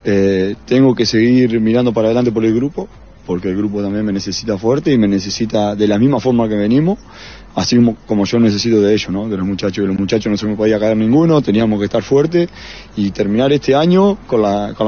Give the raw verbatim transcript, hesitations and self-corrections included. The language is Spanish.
Eh, tengo que seguir mirando para adelante por el grupo, porque el grupo también me necesita fuerte y me necesita de la misma forma que venimos, así como yo necesito de ellos, ¿no? De los muchachos. De los muchachos no se me podía caer ninguno, teníamos que estar fuertes y terminar este año con la, con la